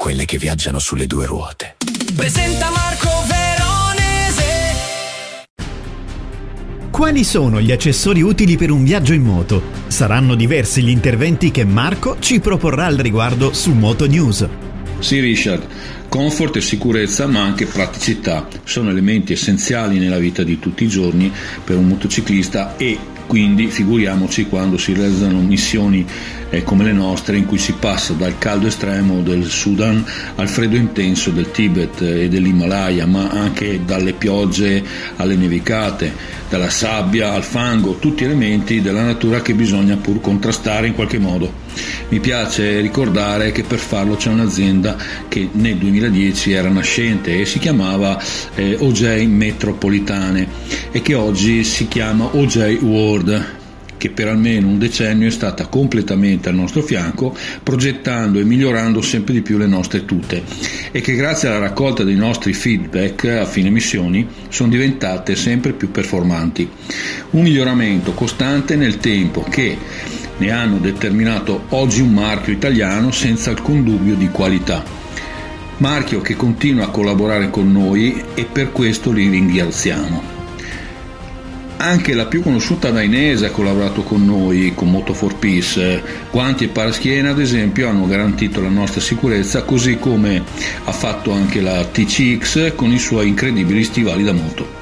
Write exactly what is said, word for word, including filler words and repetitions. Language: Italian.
quelle che viaggiano sulle due ruote. Presenta Marco Veronese. Quali sono gli accessori utili per un viaggio in moto? Saranno diversi gli interventi che Marco ci proporrà al riguardo su Moto News. Sì, Richard, comfort e sicurezza, ma anche praticità sono elementi essenziali nella vita di tutti i giorni per un motociclista, e quindi figuriamoci quando si realizzano missioni eh, come le nostre, in cui si passa dal caldo estremo del Sudan al freddo intenso del Tibet e dell'Himalaya, ma anche dalle piogge alle nevicate, dalla sabbia al fango, tutti elementi della natura che bisogna pur contrastare in qualche modo. Mi piace ricordare che per farlo c'è un'azienda che nel duemiladieci era nascente e si chiamava eh, O J Metropolitane, e che oggi si chiama O J World, che per almeno un decennio è stata completamente al nostro fianco, progettando e migliorando sempre di più le nostre tute, e che grazie alla raccolta dei nostri feedback a fine missioni sono diventate sempre più performanti. Un miglioramento costante nel tempo che ne hanno determinato oggi un marchio italiano senza alcun dubbio di qualità. Marchio che continua a collaborare con noi, e per questo li ringraziamo. Anche la più conosciuta Dainese ha collaborato con noi, con Moto for Peace. Guanti e paraschiena, ad esempio, hanno garantito la nostra sicurezza, così come ha fatto anche la T C X con i suoi incredibili stivali da moto.